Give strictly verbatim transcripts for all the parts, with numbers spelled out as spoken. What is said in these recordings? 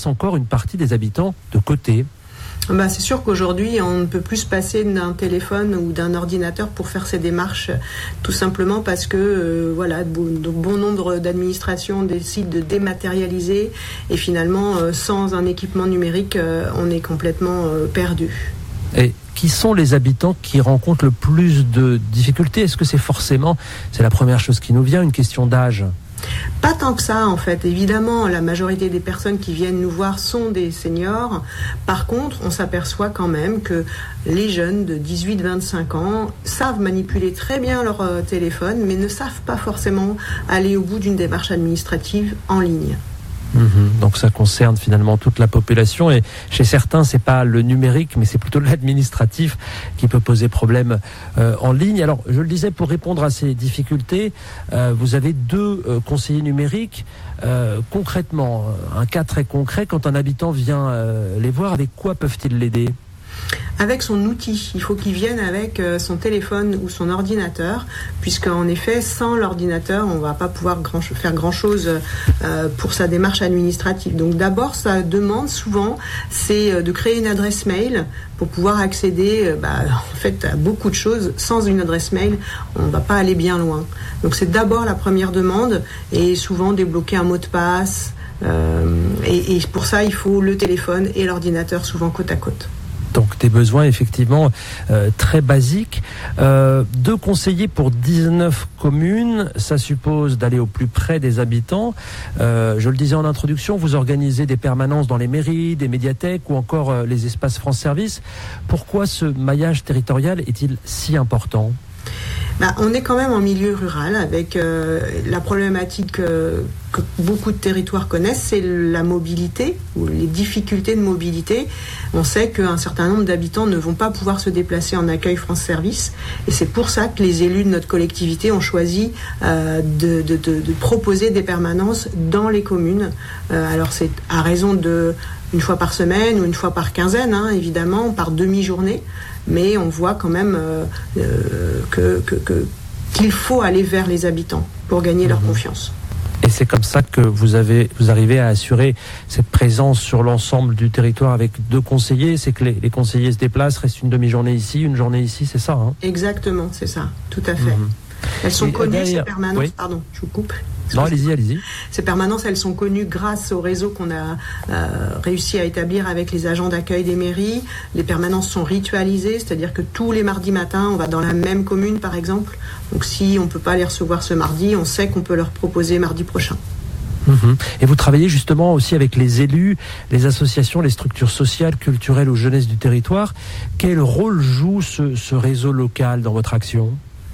laisse encore une partie des habitants de côté. Bah, c'est sûr qu'aujourd'hui, on ne peut plus se passer d'un téléphone ou d'un ordinateur pour faire ces démarches, tout simplement parce que euh, voilà, bon, bon nombre d'administrations décident de dématérialiser et finalement, euh, sans un équipement numérique, euh, on est complètement euh, perdu. Et qui sont les habitants qui rencontrent le plus de difficultés ? Est-ce que c'est forcément, c'est la première chose qui nous vient, une question d'âge ? Pas tant que ça, en fait. Évidemment, la majorité des personnes qui viennent nous voir sont des seniors. Par contre, on s'aperçoit quand même que les jeunes de dix-huit à vingt-cinq ans savent manipuler très bien leur euh, téléphone, mais ne savent pas forcément aller au bout d'une démarche administrative en ligne. Mmh, donc ça concerne finalement toute la population et chez certains c'est pas le numérique mais c'est plutôt l'administratif qui peut poser problème euh, en ligne. Alors je le disais, pour répondre à ces difficultés, euh, vous avez deux euh, conseillers numériques. Euh, concrètement, un cas très concret, quand un habitant vient euh, les voir, avec quoi peuvent-ils l'aider ? Avec son outil. Il faut qu'il vienne avec son téléphone ou son ordinateur, puisqu'en effet, sans l'ordinateur, on ne va pas pouvoir grand, faire grand-chose euh, pour sa démarche administrative. Donc d'abord, sa demande, souvent, c'est de créer une adresse mail pour pouvoir accéder euh, bah, en fait, à beaucoup de choses. Sans une adresse mail, on ne va pas aller bien loin. Donc c'est d'abord la première demande, et souvent débloquer un mot de passe. Euh, et, et pour ça, il faut le téléphone et l'ordinateur, souvent côte à côte. Donc des besoins effectivement euh, très basiques. Euh, deux conseillers pour dix-neuf communes, ça suppose d'aller au plus près des habitants. Euh, je le disais en introduction, vous organisez des permanences dans les mairies, des médiathèques ou encore euh, les espaces France Service. Pourquoi ce maillage territorial est-il si important ? Bah, on est quand même en milieu rural avec euh, la problématique euh, que beaucoup de territoires connaissent, c'est la mobilité ou les difficultés de mobilité. On sait qu'un certain nombre d'habitants ne vont pas pouvoir se déplacer en accueil France Service et c'est pour ça que les élus de notre collectivité ont choisi euh, de, de, de, de proposer des permanences dans les communes. Euh, alors c'est à raison de une fois par semaine ou une fois par quinzaine, hein, évidemment, par demi-journée. Mais on voit quand même euh, euh, que, que, que, qu'il faut aller vers les habitants pour gagner mmh. leur confiance. Et c'est comme ça que vous, avez, vous arrivez à assurer cette présence sur l'ensemble du territoire avec deux conseillers. C'est que les, les conseillers se déplacent, restent une demi-journée ici, une journée ici, c'est ça, hein ? Exactement, c'est ça, tout à fait. Mmh. Elles sont Et connues, derrière... ces permanences. Oui. Pardon, je vous coupe. Non, allez-y, allez-y. Ces permanences, elles sont connues grâce au réseau qu'on a euh, réussi à établir avec les agents d'accueil des mairies. Les permanences sont ritualisées, c'est-à-dire que tous les mardis matins, on va dans la même commune, par exemple. Donc si on ne peut pas les recevoir ce mardi, on sait qu'on peut leur proposer mardi prochain. Mmh. Et vous travaillez justement aussi avec les élus, les associations, les structures sociales, culturelles ou jeunesse du territoire. Quel rôle joue ce, ce réseau local dans votre action ?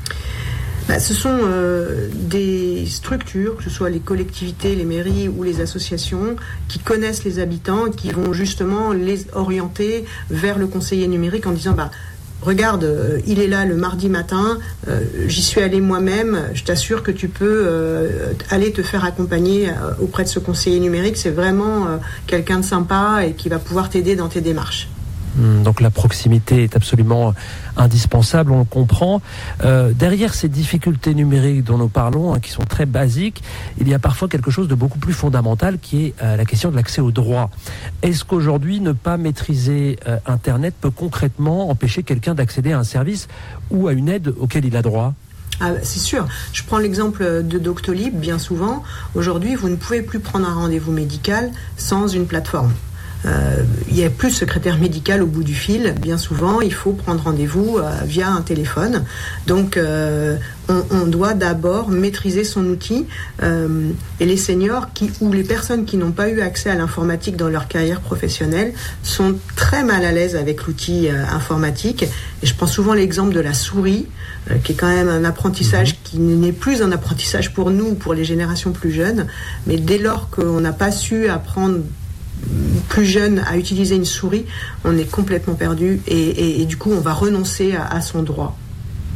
Bah, ce sont euh, des structures, que ce soit les collectivités, les mairies ou les associations, qui connaissent les habitants et qui vont justement les orienter vers le conseiller numérique en disant bah, « Regarde, euh, il est là le mardi matin, euh, j'y suis allé moi-même, je t'assure que tu peux euh, aller te faire accompagner euh, auprès de ce conseiller numérique. C'est vraiment euh, quelqu'un de sympa et qui va pouvoir t'aider dans tes démarches. » Donc la proximité est absolument indispensable, on le comprend. Euh, derrière ces difficultés numériques dont nous parlons, hein, qui sont très basiques, il y a parfois quelque chose de beaucoup plus fondamental qui est euh, la question de l'accès aux droits. Est-ce qu'aujourd'hui, ne pas maîtriser euh, Internet peut concrètement empêcher quelqu'un d'accéder à un service ou à une aide auquel il a droit ? Ah, c'est sûr. Je prends l'exemple de Doctolib, bien souvent. Aujourd'hui, vous ne pouvez plus prendre un rendez-vous médical sans une plateforme. Euh, il n'y a plus de secrétaire médical au bout du fil. Bien souvent, il faut prendre rendez-vous euh, via un téléphone. Donc, euh, on, on doit d'abord maîtriser son outil. Euh, et les seniors qui, ou les personnes qui n'ont pas eu accès à l'informatique dans leur carrière professionnelle sont très mal à l'aise avec l'outil euh, informatique. Et je prends souvent l'exemple de la souris, euh, qui est quand même un apprentissage qui n'est plus un apprentissage pour nous, pour les générations plus jeunes. Mais dès lors qu'on n'a pas su apprendre plus jeune à utiliser une souris, on est complètement perdu et, et, et du coup on va renoncer à, à son droit.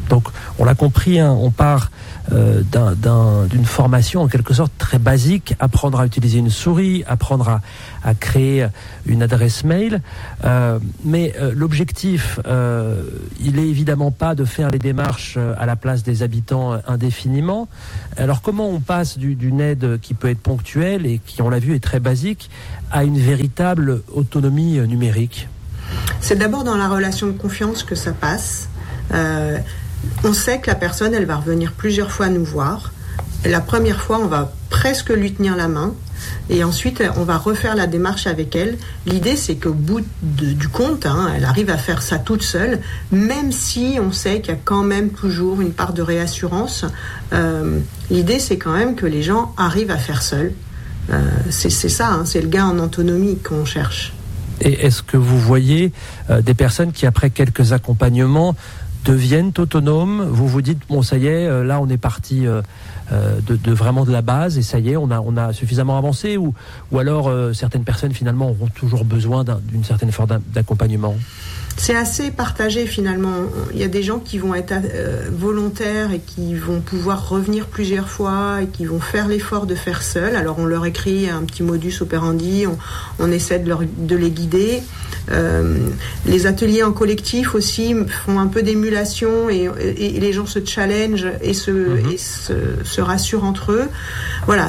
Donc, on l'a compris, hein, on part euh, d'un, d'un, d'une formation en quelque sorte très basique, apprendre à utiliser une souris, apprendre à, à créer une adresse mail. Euh, mais euh, l'objectif, euh, il est évidemment pas de faire les démarches à la place des habitants indéfiniment. Alors, comment on passe du, d'une aide qui peut être ponctuelle et qui, on l'a vu, est très basique, à une véritable autonomie numérique ? C'est d'abord dans la relation de confiance que ça passe. Euh, on sait que la personne, elle va revenir plusieurs fois nous voir. La première fois, on va presque lui tenir la main et ensuite, on va refaire la démarche avec elle. L'idée, c'est qu'au bout de, du compte, hein, elle arrive à faire ça toute seule, même si on sait qu'il y a quand même toujours une part de réassurance. Euh, l'idée, c'est quand même que les gens arrivent à faire seuls. Euh, c'est, c'est ça, hein, c'est le gain en autonomie qu'on cherche. Et est-ce que vous voyez euh, des personnes qui, après quelques accompagnements, deviennent autonomes ? Vous vous dites, bon, ça y est, euh, là, on est parti euh, euh, de, de vraiment de la base et ça y est, on a, on a suffisamment avancé, ou, ou alors euh, certaines personnes, finalement, auront toujours besoin d'un, d'une certaine forme d'accompagnement ? C'est assez partagé finalement. Il y a des gens qui vont être euh, volontaires et qui vont pouvoir revenir plusieurs fois et qui vont faire l'effort de faire seuls. Alors on leur écrit un petit modus operandi, on, on essaie de, leur, de les guider. Euh, les ateliers en collectif aussi font un peu d'émulation et, et, et les gens se challengent et, se, mmh. et se, se rassurent entre eux. Voilà,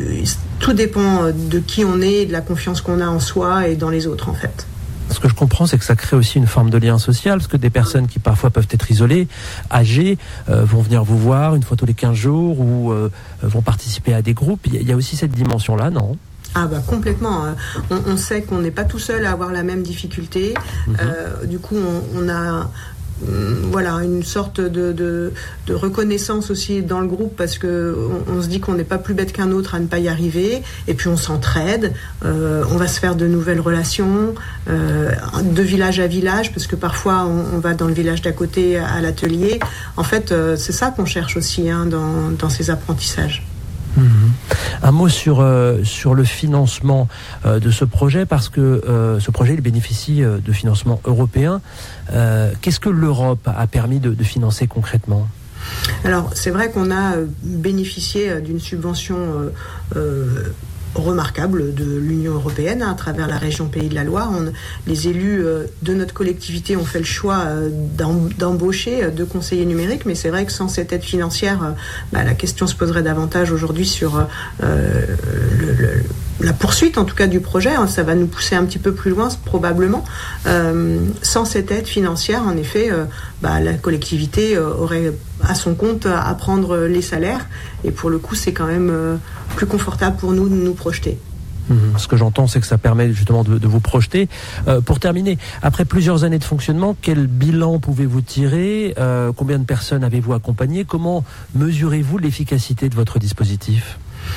tout dépend de qui on est, de la confiance qu'on a en soi et dans les autres en fait. Ce que je comprends, c'est que ça crée aussi une forme de lien social, parce que des personnes qui parfois peuvent être isolées, âgées, euh, vont venir vous voir une fois tous les quinze jours ou euh, vont participer à des groupes. Il y a aussi cette dimension-là, non ? Ah bah complètement. On, on sait qu'on n'est pas tout seul à avoir la même difficulté. Mmh. Euh, du coup, on, on a... Voilà, une sorte de, de, de reconnaissance aussi dans le groupe parce que on, on se dit qu'on n'est pas plus bête qu'un autre à ne pas y arriver et puis on s'entraide, euh, on va se faire de nouvelles relations, euh, de village à village parce que parfois on, on va dans le village d'à côté à l'atelier. En fait, euh, c'est ça qu'on cherche aussi hein, dans, dans ces apprentissages. Mmh. Un mot sur euh, sur le financement euh, de ce projet parce que euh, ce projet il bénéficie euh, de financement européen. Euh, qu'est-ce que l'Europe a permis de, de financer concrètement ? Alors c'est vrai qu'on a bénéficié d'une subvention euh, euh, remarquable de l'Union européenne hein, à travers la région Pays de la Loire. On, les élus euh, de notre collectivité ont fait le choix euh, d'embaucher euh, deux conseillers numériques, mais c'est vrai que sans cette aide financière, euh, bah, la question se poserait davantage aujourd'hui sur euh, le, le, la poursuite en tout cas du projet. Hein, ça va nous pousser un petit peu plus loin probablement. Euh, sans cette aide financière, en effet, euh, bah, la collectivité euh, aurait à son compte à prendre les salaires et pour le coup c'est quand même euh, plus confortable pour nous de nous projeter. Mmh, ce que j'entends c'est que ça permet justement de, de vous projeter. Euh, pour terminer, après plusieurs années de fonctionnement, quel bilan pouvez-vous tirer ? euh, Combien de personnes avez-vous accompagné ? Comment mesurez-vous l'efficacité de votre dispositif ?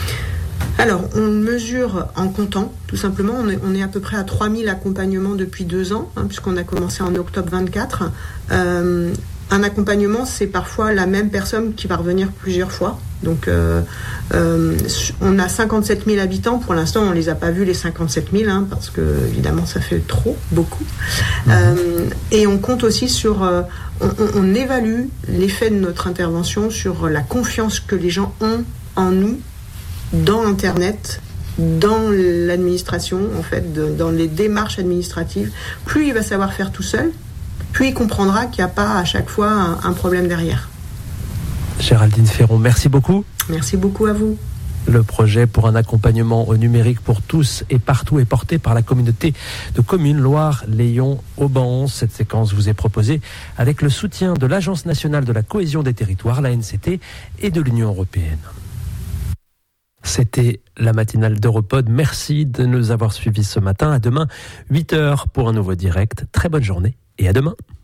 Alors, on mesure en comptant, tout simplement. On est, on est à peu près à trois mille accompagnements depuis deux ans, hein, puisqu'on a commencé en octobre vingt-quatre. Euh, un accompagnement, c'est parfois la même personne qui va revenir plusieurs fois. Donc, euh, euh, on a cinquante-sept mille habitants. Pour l'instant, on ne les a pas vus, les cinquante-sept mille, hein, parce que, évidemment, ça fait trop, beaucoup. Mmh. Euh, et on compte aussi sur... Euh, on, on évalue l'effet de notre intervention sur la confiance que les gens ont en nous, dans Internet, dans l'administration, en fait, de, dans les démarches administratives. Plus il va savoir faire tout seul, plus il comprendra qu'il n'y a pas à chaque fois un, un problème derrière. Géraldine Ferron, merci beaucoup. Merci beaucoup à vous. Le projet pour un accompagnement au numérique pour tous et partout est porté par la communauté de communes Loire-Layon-Auban. Cette séquence vous est proposée avec le soutien de l'Agence nationale de la cohésion des territoires, l'A N C T, et de l'Union européenne. C'était la matinale d'Europod. Merci de nous avoir suivis ce matin. À demain, huit heures pour un nouveau direct. Très bonne journée et à demain.